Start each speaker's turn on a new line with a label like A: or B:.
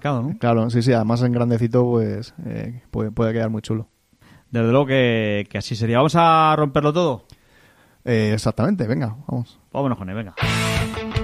A: mercado, ¿no?
B: Claro, sí, además en grandecito pues puede quedar muy chulo.
A: Desde luego que así sería. ¿Vamos a romperlo todo?
B: Exactamente, venga, vamos.
A: Vámonos con él, venga.